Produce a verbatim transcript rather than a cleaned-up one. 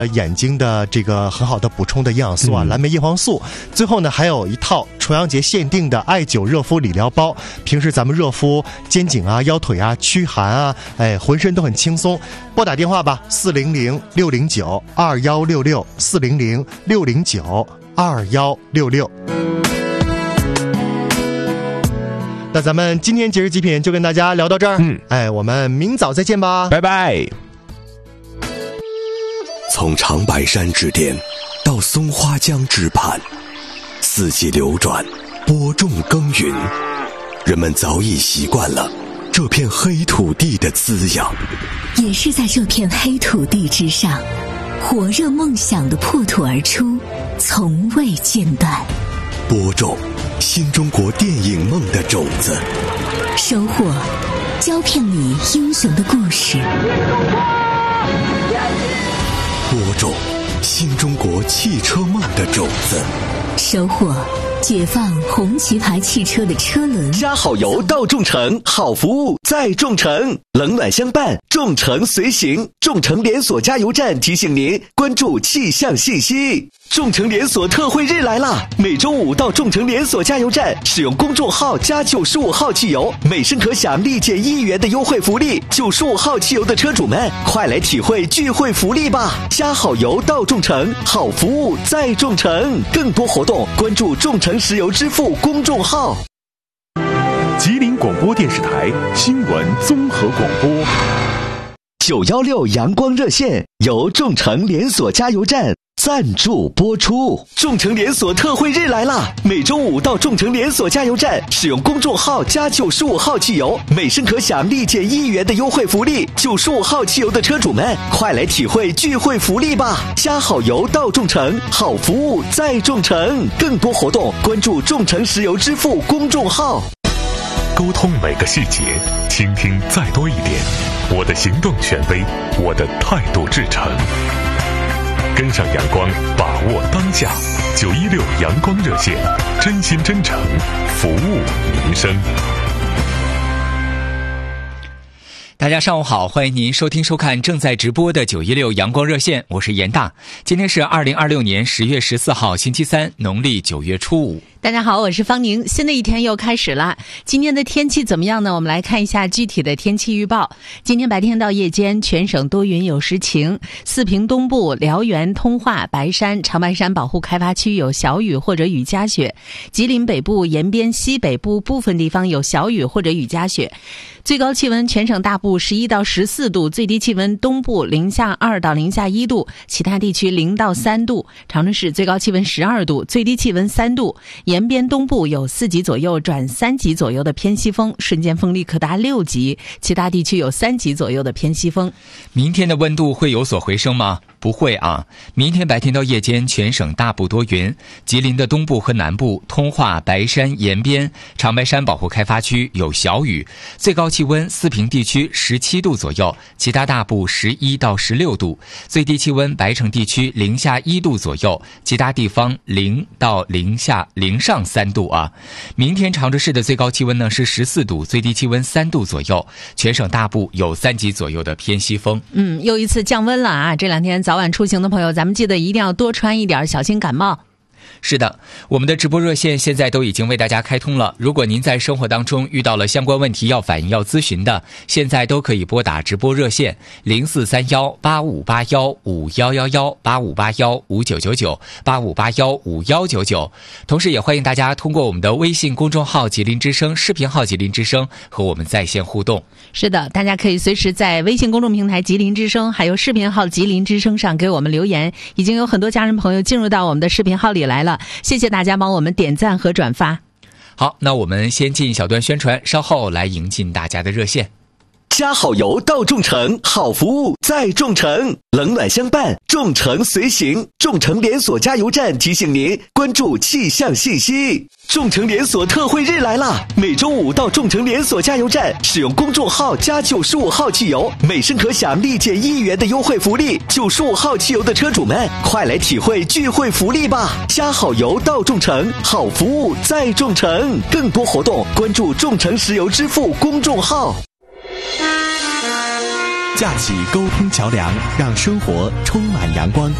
眼睛的这个很好的补充的营养素啊，嗯、蓝莓叶黄素。最后呢，还有一套重阳节限定的艾灸热敷理疗包。平时咱们热敷肩颈啊、腰腿啊、驱寒啊，哎，浑身都很轻松。拨打电话吧，四零零六零九二幺六六，四零零六零九二幺六六。那咱们今天节日极品就跟大家聊到这儿，嗯，哎，我们明早再见吧， 拜拜。 从长白山之巅到松花江之畔，四季流转，播种耕耘，人们早已习惯了这片黑土地的滋养， 也是在这片黑土地之上，火热梦想的破土而出，从未间断。 播种新中国电影梦的种子， 收获胶片里英雄的故事。 播种新中国汽车梦的种子， 收获解放红旗牌汽车的车轮。 加好油到众诚，好服务在众诚，冷暖相伴，众诚随行。众诚连锁加油站提醒您关注气象信息。众诚连锁特惠日来啦！每周五到众诚连锁加油站使用公众号加九十五号汽油，每升可享立减一元的优惠福利。九十五号汽油的车主们，快来体会聚会福利吧！加好油到众诚，好服务在众诚。更多活动关注众诚石油支付公众号。 吉林广播电视台新闻综合广播。 九一六阳光热线由众诚连锁加油站赞助播出。众诚连锁特惠日来啦！每周五到众诚连锁加油站使用公众号加九十五号汽油，每升可享立减一元的优惠福利。九十五号汽油的车主们，快来体会聚会福利吧！加好油到众诚，好服务在众诚。更多活动关注众诚石油支付公众号。 沟通每个细节，倾听再多一点。我的行动权威，我的态度至诚。跟上阳光，把握当下。九一六阳光热线，真心真诚，服务民生。 大家上午好，欢迎您收听收看正在直播的九一六阳光热线，我是严大。今天是二零二六年十月十四号星期三，农历九月初五。 大家好，我是方宁。新的一天又开始了，今天的天气怎么样呢？我们来看一下具体的天气预报。今天白天到夜间全省多云有时晴，四平东部、辽源、通化、白山、长白山保护开发区有小雨或者雨夹雪，吉林北部沿边西北部部分地方有小雨或者雨夹雪。最高气温全省大部十一到十四度，最低气温东部零下二到零下一度，其他地区零到三度。长春市最高气温十二度，最低气温三度。沿边东部有四级左右转三级左右的偏西风，瞬间风力可达六级，其他地区有三级左右的偏西风。 明天的温度会有所回升吗？不会啊，明天白天到夜间全省大部多云，吉林的东部和南部、通化、白山、延边、长白山保护开发区有小雨，最高气温四平地区十七度左右，其他大部十一到十六度，最低气温白城地区零下一度左右，其他地方零到零下零上三度啊。明天长春市的最高气温呢是十四度，最低气温三度左右，全省大部有三级左右的偏西风。 嗯，又一次降温了啊！这两天早晚出行的朋友，咱们记得一定要多穿一点，小心感冒。 是的，我们的直播热线现在都已经为大家开通了。如果您在生活当中遇到了相关问题要反映要咨询的，现在都可以拨打直播热线零四三幺八五八幺五幺幺幺八五八幺五九九九八五八幺五幺九九。同时也欢迎大家通过我们的微信公众号吉林之声、视频号吉林之声和我们在线互动。 是的，大家可以随时在微信公众平台吉林之声还有视频号吉林之声上给我们留言。已经有很多家人朋友进入到我们的视频号里来了，谢谢大家帮我们点赞和转发。 好，那我们先进一小段宣传，稍后来迎进大家的热线。 加好油到众诚，好服务在众诚，冷暖相伴，众诚随行。众诚连锁加油站提醒您关注气象信息。众诚连锁特惠日来啦！每周五到众诚连锁加油站使用公众号加九十五号汽油，每升可享立减一元的优惠福利。九十五号汽油的车主们，快来体会聚会福利吧！加好油到众诚，好服务在众诚。更多活动关注众诚石油支付公众号。 架起沟通桥梁，让生活充满阳光。